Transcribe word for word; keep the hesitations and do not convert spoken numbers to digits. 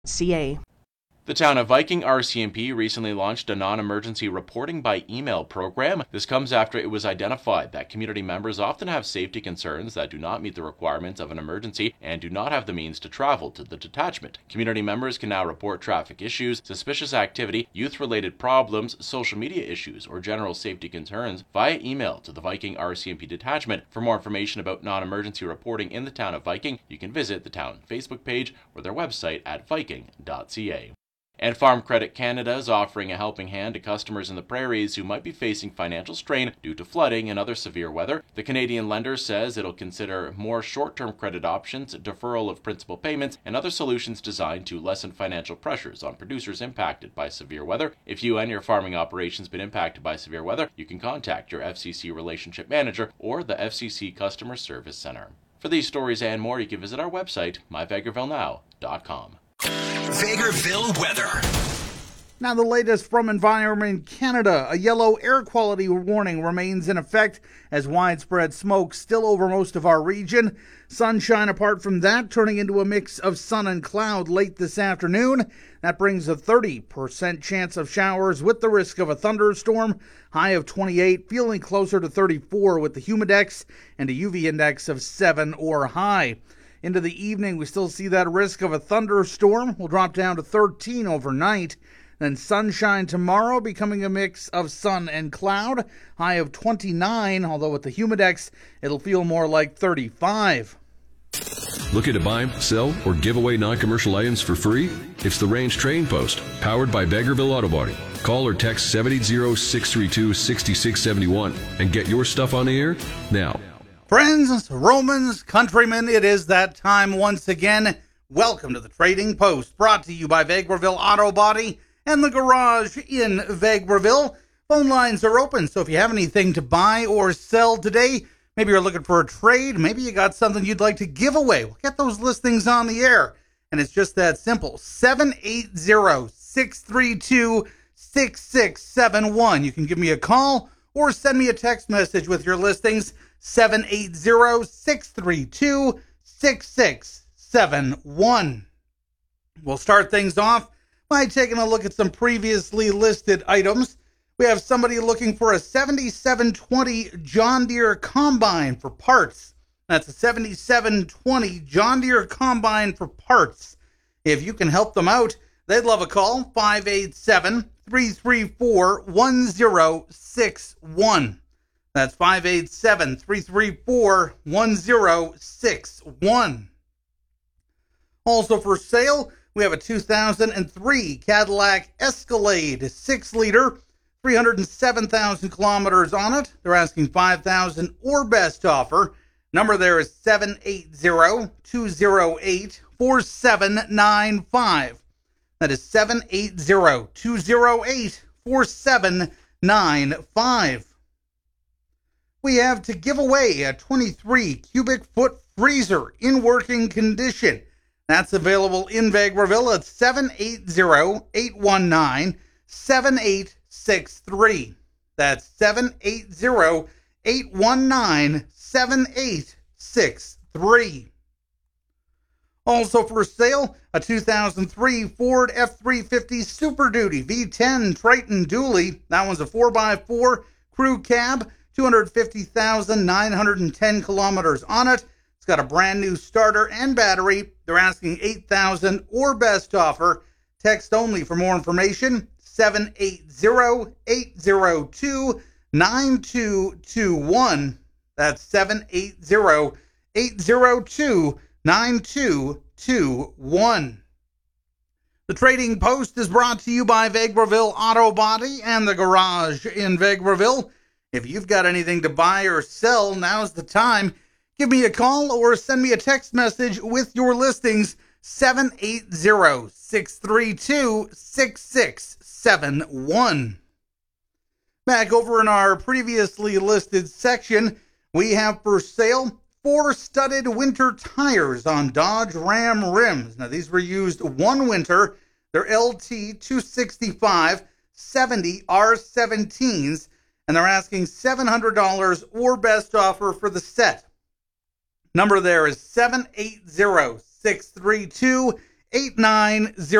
C A. The town of Viking R C M P recently launched a non-emergency reporting by email program. This comes after it was identified that community members often have safety concerns that do not meet the requirements of an emergency and do not have the means to travel to the detachment. Community members can now report traffic issues, suspicious activity, youth-related problems, social media issues, or general safety concerns via email to the Viking R C M P detachment. For more information about non-emergency reporting in the town of Viking, you can visit the town Facebook page or their website at viking dot c a. And Farm Credit Canada is offering a helping hand to customers in the prairies who might be facing financial strain due to flooding and other severe weather. The Canadian lender says it'll consider more short-term credit options, deferral of principal payments, and other solutions designed to lessen financial pressures on producers impacted by severe weather. If you and your farming operations been impacted by severe weather, you can contact your F C C Relationship Manager or the F C C Customer Service Center. For these stories and more, you can visit our website, my vegreville now dot com. Vegreville weather. Now the latest from Environment Canada. A yellow air quality warning remains in effect as widespread smoke still over most of our region. Sunshine apart from that, turning into a mix of sun and cloud late this afternoon. That brings a thirty percent chance of showers with the risk of a thunderstorm. High of twenty-eight, feeling closer to thirty-four with the humidex and a U V index of seven or high. Into the evening, we still see that risk of a thunderstorm. We'll drop down to thirteen overnight. Then sunshine tomorrow, becoming a mix of sun and cloud. High of twenty-nine, although with the humidex, it'll feel more like thirty-five. Looking to buy, sell, or give away non-commercial items for free? It's the Range Trading Post, powered by Vegreville Auto Body. Call or text seven eight zero, six three two, six six seven one and get your stuff on the air now. Friends, Romans, countrymen, it is that time once again. Welcome to the Trading Post, brought to you by Vegreville Auto Body and the Garage in Vegreville. Phone lines are open, so if you have anything to buy or sell today, maybe you're looking for a trade, maybe you got something you'd like to give away, we'll get those listings on the air. And it's just that simple. seven eight zero, six three two, six six seven one. You can give me a call or send me a text message with your listings. seven eight zero, six three two, six six seven one. We'll start things off by taking a look at some previously listed items. We have somebody looking for a seventy-seven twenty John Deere Combine for parts. That's a seventy-seven twenty John Deere Combine for parts. If you can help them out, they'd love a call. five eight seven, three three four, one zero six one. That's five eight seven, three three four, one zero six one. Also for sale, we have a two thousand three Cadillac Escalade six liter, three hundred seven thousand kilometers on it. They're asking five thousand dollars or best offer. Number there is seven eight zero, two zero eight, four seven nine five. That is seven eight zero, two zero eight, four seven nine five. We have to give away a twenty-three cubic foot freezer in working condition. That's available in Vegreville at seven eight zero, eight one nine, seven eight six three. That's seven eight zero, eight one nine, seven eight six three. Also for sale, a two thousand three Ford F three fifty Super Duty V ten Triton Dually. That one's a four by four crew cab. two hundred fifty thousand nine hundred ten kilometers on it. It's got a brand new starter and battery. They're asking eight thousand dollars or best offer. Text only for more information. seven eight zero, eight zero two, nine two two one. That's seven eight zero, eight zero two, nine two two one. The Trading Post is brought to you by Vegreville Auto Body and the Garage in Vegreville. If you've got anything to buy or sell, now's the time. Give me a call or send me a text message with your listings. seven eight zero, six three two, six six seven one. Back over in our previously listed section, we have for sale four studded winter tires on Dodge Ram rims. Now these were used one winter. They're L T two sixty-five seventy R seventeens. And they're asking seven hundred dollars or best offer for the set. Number there is seven eight zero, six three two, eight nine zero